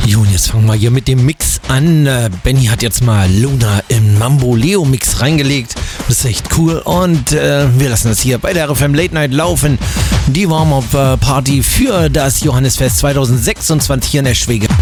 Jo, und jetzt fangen wir hier mit dem Mix an. Benny hat jetzt mal Luna im Mambo Leo Mix reingelegt. Das ist echt cool. Und wir lassen das hier bei der RFM Late Night laufen. Die Warm-Up-Party für das Johannisfest 2026 hier in Eschwege.